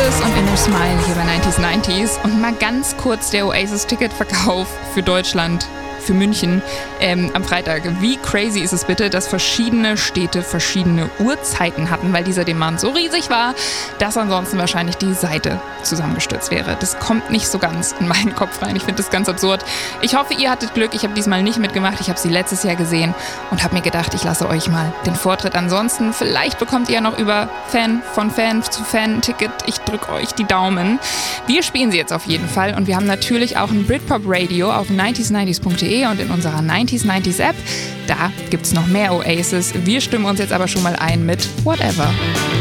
Oasis und Inner Smile hier bei 90s und mal ganz kurz der Oasis-Ticketverkauf für Deutschland, für München am Freitag. Wie crazy ist es bitte, dass verschiedene Städte verschiedene Uhrzeiten hatten, weil dieser Demand so riesig war, dass ansonsten wahrscheinlich die Seite zusammengestürzt wäre. Das kommt nicht so ganz in meinen Kopf rein. Ich finde das ganz absurd. Ich hoffe, ihr hattet Glück. Ich habe diesmal nicht mitgemacht. Ich habe sie letztes Jahr gesehen und habe mir gedacht, ich lasse euch mal den Vortritt. Ansonsten, vielleicht bekommt ihr ja noch über Fan zu Fan ein Ticket. Ich drücke euch die Daumen. Wir spielen sie jetzt auf jeden Fall und wir haben natürlich auch ein Britpop Radio auf 90s90s.de und in unserer 90s90s App. Da gibt's noch mehr Oasis. Wir stimmen uns jetzt aber schon mal ein mit Whatever.